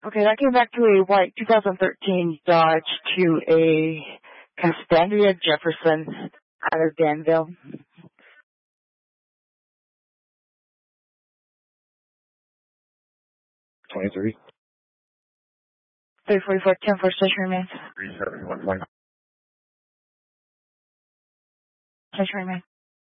Okay, that came back to a white 2013 Dodge to a Castanea Jefferson out of Danville. 23. 344, 10 for station remains. 371. Station remains.